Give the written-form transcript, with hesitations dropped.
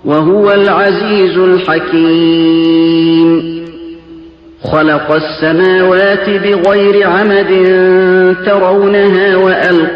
وهو العزيز الحكيم خلق السماوات بغير عمد ترونها وألقى